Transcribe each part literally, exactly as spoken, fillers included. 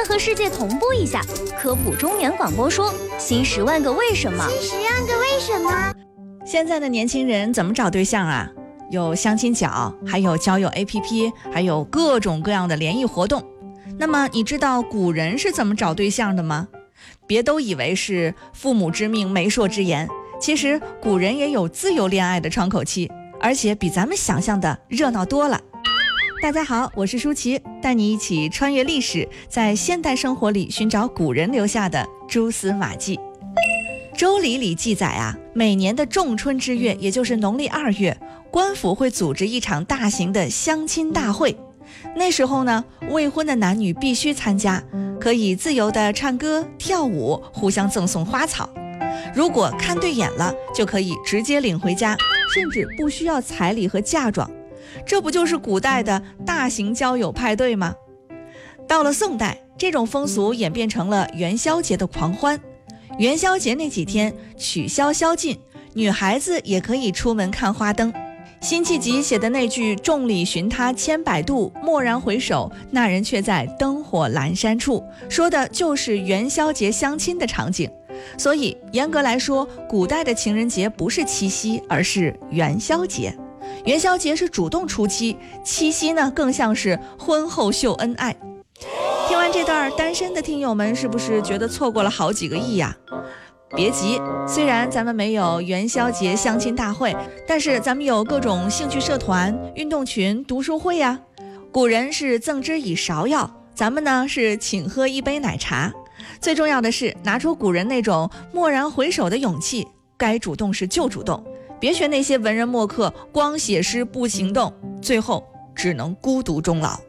先和世界同步一下，科普中年广播说新十万个为什么。 新十万个为什么？ 现在的年轻人怎么找对象啊？有相亲角，还有交友 A P P， 还有各种各样的联谊活动。那么你知道古人是怎么找对象的吗？别都以为是父母之命媒妁之言，其实古人也有自由恋爱的窗口期，而且比咱们想象的热闹多了。大家好，我是舒淇，带你一起穿越历史，在现代生活里寻找古人留下的蛛丝马迹。周礼里记载啊，每年的仲春之月，也就是农历二月，官府会组织一场大型的相亲大会。那时候呢，未婚的男女必须参加，可以自由地唱歌跳舞，互相赠送花草。如果看对眼了，就可以直接领回家，甚至不需要彩礼和嫁妆。这不就是古代的大型交友派对吗？到了宋代，这种风俗演变成了元宵节的狂欢。元宵节那几天取消宵禁，女孩子也可以出门看花灯。辛弃疾写的那句众里寻他千百度，蓦然回首，那人却在灯火阑珊处，说的就是元宵节相亲的场景。所以严格来说，古代的情人节不是七夕，而是元宵节。元宵节是主动出击，七夕呢更像是婚后秀恩爱。听完这段，单身的听友们是不是觉得错过了好几个亿呀？别急，虽然咱们没有元宵节相亲大会，但是咱们有各种兴趣社团、运动群、读书会呀。古人是赠之以芍药，咱们呢是请喝一杯奶茶。最重要的是拿出古人那种蓦然回首的勇气，该主动时就主动，别学那些文人墨客光写诗不行动，最后只能孤独终老。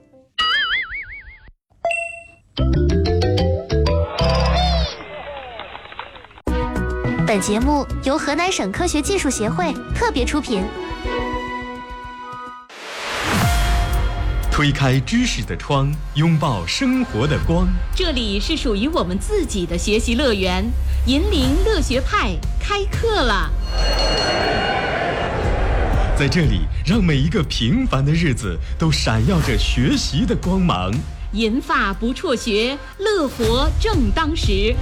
本节目由河南省科学技术协会特别出品。 推开知识的窗，拥抱生活的光。 这里是属于我们自己的学习乐园，银铃乐学派开课了。 在这里，让每一个平凡的日子都闪耀着学习的光芒。 银发不辍学，乐活正当时。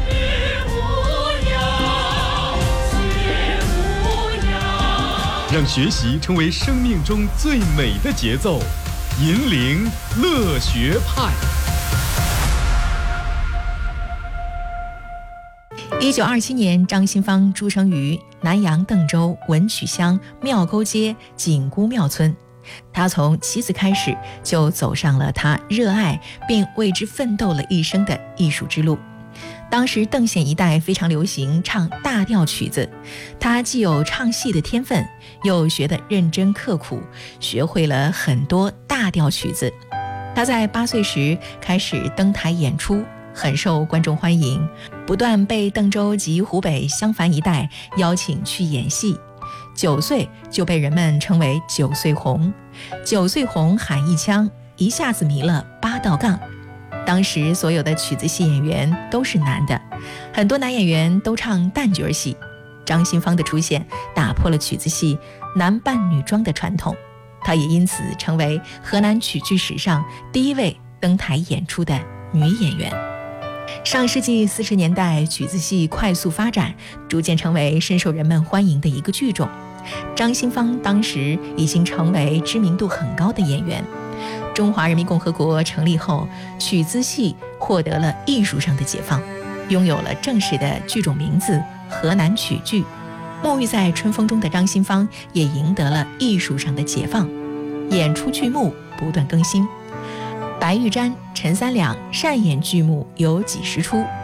让学习成为生命中最美的节奏，银铃乐学派。 一九二七年，张新芳出生于南阳邓州文曲乡庙沟街景姑庙村。他从七岁开始就走上了他热爱并为之奋斗了一生的艺术之路。当时邓县一带非常流行唱大调曲子，他既有唱戏的天分，又学得认真刻苦，学会了很多大调曲子。他在八岁时开始登台演出，很受观众欢迎，不断被邓州及湖北襄樊一带邀请去演戏。九岁就被人们称为九岁红，九岁红喊一腔，一下子迷了八道杠。当时所有的曲子戏演员都是男的，很多男演员都唱旦角戏。张新芳的出现打破了曲子戏男扮女装的传统，她也因此成为河南曲剧史上第一位登台演出的女演员。上世纪四十年代，曲子戏快速发展，逐渐成为深受人们欢迎的一个剧种。张新芳当时已经成为知名度很高的演员。中华人民共和国成立后，曲子戏获得了艺术上的解放，拥有了正式的剧种名字河南曲剧。沐浴在春风中的张新芳也赢得了艺术上的解放，演出剧目不断更新。白玉瞻、陈三两擅演剧目有几十出，